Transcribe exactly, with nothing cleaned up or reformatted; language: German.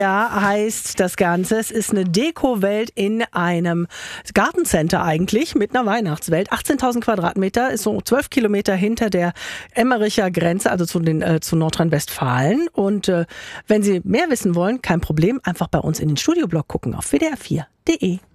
Ja, heißt das Ganze. Es ist eine Deko-Welt in einem Gartencenter eigentlich mit einer Weihnachtswelt. achtzehntausend Quadratmeter, ist so zwölf Kilometer hinter der Emmericher Grenze, also zu, den, äh, zu Nordrhein-Westfalen. Und äh, wenn Sie mehr wissen wollen, kein Problem, einfach bei uns in den Studioblog gucken auf w d r vier punkt d e.